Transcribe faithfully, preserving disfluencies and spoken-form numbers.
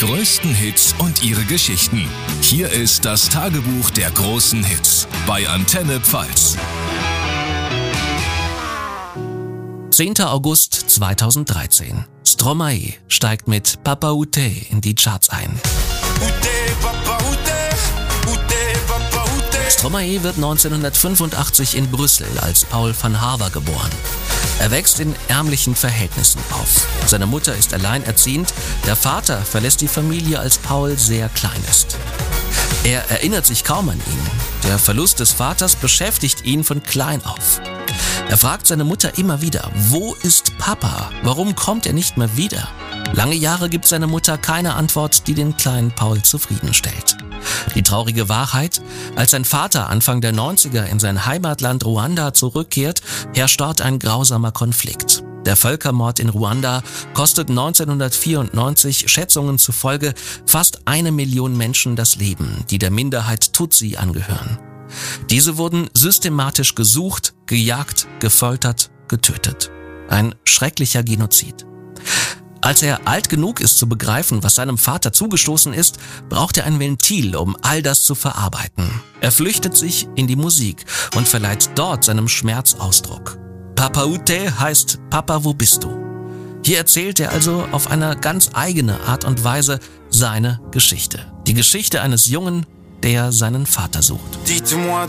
größten Hits und ihre Geschichten. Hier ist das Tagebuch der großen Hits bei Antenne Pfalz. zehnter August zweitausenddreizehn. Stromae steigt mit Papa Ute in die Charts ein. Stromae wird neunzehnhundertfünfundachtzig in Brüssel als Paul van Haver geboren. Er wächst in ärmlichen Verhältnissen auf. Seine Mutter ist alleinerziehend, der Vater verlässt die Familie, als Paul sehr klein ist. Er erinnert sich kaum an ihn. Der Verlust des Vaters beschäftigt ihn von klein auf. Er fragt seine Mutter immer wieder, wo ist Papa? Warum kommt er nicht mehr wieder? Lange Jahre gibt seine Mutter keine Antwort, die den kleinen Paul zufriedenstellt. Die traurige Wahrheit: Als sein Vater Anfang der neunziger in sein Heimatland Ruanda zurückkehrt, herrscht dort ein grausamer Konflikt. Der Völkermord in Ruanda kostet neunzehnhundertvierundneunzig Schätzungen zufolge fast eine Million Menschen das Leben, die der Minderheit Tutsi angehören. Diese wurden systematisch gesucht, gejagt, gefoltert, getötet. Ein schrecklicher Genozid. Als er alt genug ist zu begreifen, was seinem Vater zugestoßen ist, braucht er ein Ventil, um all das zu verarbeiten. Er flüchtet sich in die Musik und verleiht dort seinem Schmerz Ausdruck. Papa Ute heißt Papa, wo bist du? Hier erzählt er also auf eine ganz eigene Art und Weise seine Geschichte. Die Geschichte eines Jungen, der seinen Vater sucht.